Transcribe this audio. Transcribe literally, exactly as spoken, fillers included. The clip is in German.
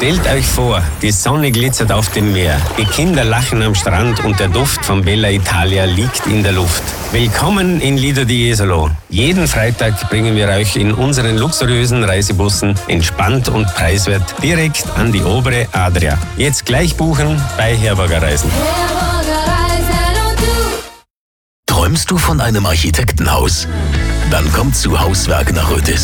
Stellt euch vor, die Sonne glitzert auf dem Meer, die Kinder lachen am Strand und der Duft von Bella Italia liegt in der Luft. Willkommen in Lido di Jesolo. Jeden Freitag bringen wir euch in unseren luxuriösen Reisebussen entspannt und preiswert direkt an die obere Adria. Jetzt gleich buchen bei Herberger Reisen. Träumst du von einem Architektenhaus? Dann komm zu Hauswerk nach Rötis.